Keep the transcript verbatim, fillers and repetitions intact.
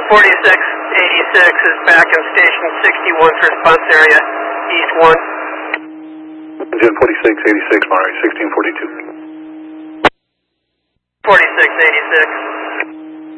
forty-six eighty-six is back in station sixty-one's response area, east one. ten forty-six eighty-six, Monterey, sixteen forty-two. forty-six eighty-six.